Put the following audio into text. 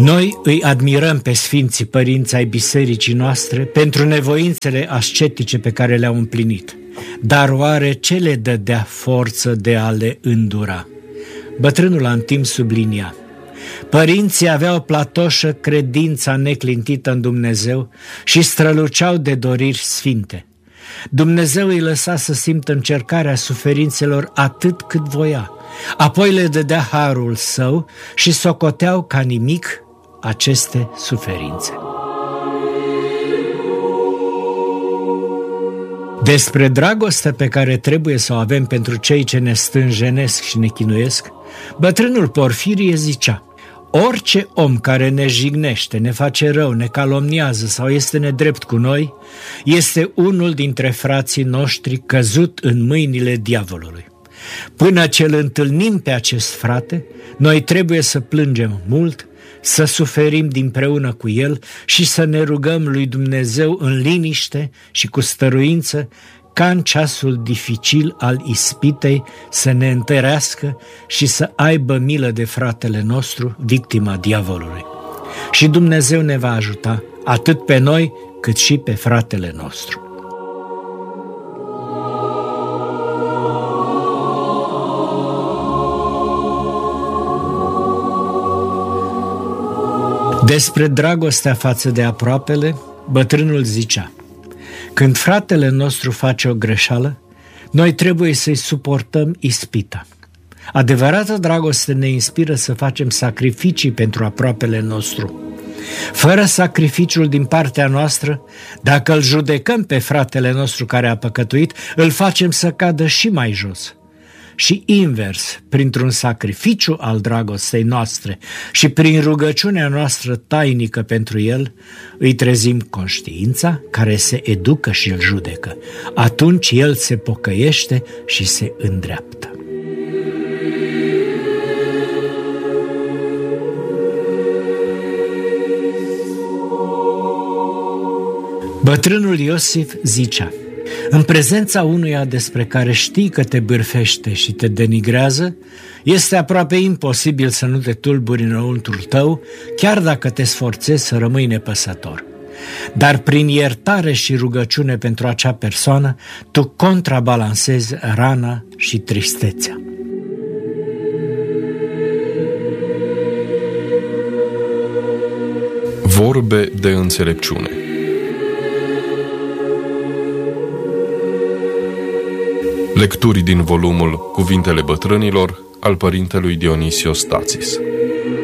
Noi îi admirăm pe Sfinții Părinți ai Bisericii noastre pentru nevoințele ascetice pe care le-au împlinit. Dar oare ce le dădea forță de a le îndura? Bătrânul Antim sublinia: părinții aveau platoșă credința neclintită în Dumnezeu și străluceau de doriri sfinte. Dumnezeu îi lăsa să simtă încercarea suferințelor atât cât voia, apoi le dădea harul său și socoteau ca nimic aceste suferințe. Despre dragostea pe care trebuie să o avem pentru cei ce ne stânjenesc și ne chinuiesc, bătrânul Porfirie zicea: orice om care ne jignește, ne face rău, ne calomniază sau este nedrept cu noi, este unul dintre frații noștri căzut în mâinile diavolului. Până ce îl întâlnim pe acest frate, noi trebuie să plângem mult, să suferim dinpreună cu el și să ne rugăm lui Dumnezeu în liniște și cu stăruință, ca în ceasul dificil al ispitei să ne întărească și să aibă milă de fratele nostru, victima diavolului. Și Dumnezeu ne va ajuta atât pe noi cât și pe fratele nostru. Despre dragostea față de aproapele, bătrânul zicea: când fratele nostru face o greșeală, noi trebuie să-i suportăm ispita. Adevărata dragoste ne inspiră să facem sacrificii pentru aproapele nostru. Fără sacrificiul din partea noastră, dacă îl judecăm pe fratele nostru care a păcătuit, îl facem să cadă și mai jos. Și invers, printr-un sacrificiu al dragostei noastre și prin rugăciunea noastră tainică pentru el, îi trezim conștiința care se educă și îl judecă. Atunci el se pocăiește și se îndreaptă. Bătrânul Iosif zicea: în prezența unuia despre care știi că te bârfește și te denigrează, este aproape imposibil să nu te tulburi înăuntrul tău, chiar dacă te sforțezi să rămâi nepăsător. Dar prin iertare și rugăciune pentru acea persoană, tu contrabalansezi rana și tristețea. Vorbe de înțelepciune. Lecturi din volumul Cuvintele bătrânilor al părintelui Dionisios Tațis.